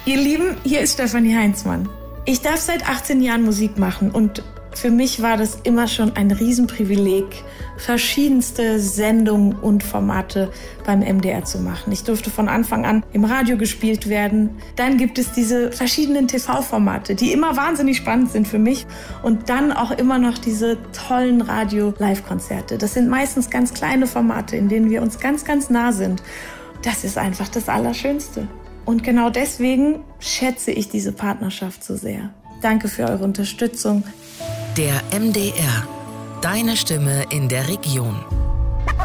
Ihr Lieben, hier ist Stefanie Heinzmann. Ich darf seit 18 Jahren Musik machen und für mich war das immer schon ein Riesenprivileg, verschiedenste Sendungen und Formate beim MDR zu machen. Ich durfte von Anfang an im Radio gespielt werden. Dann gibt es diese verschiedenen TV-Formate, die immer wahnsinnig spannend sind für mich. Und dann auch immer noch diese tollen Radio-Live-Konzerte. Das sind meistens ganz kleine Formate, in denen wir uns ganz, ganz nah sind. Das ist einfach das Allerschönste. Und genau deswegen schätze ich diese Partnerschaft so sehr. Danke für eure Unterstützung. Der MDR. Deine Stimme in der Region.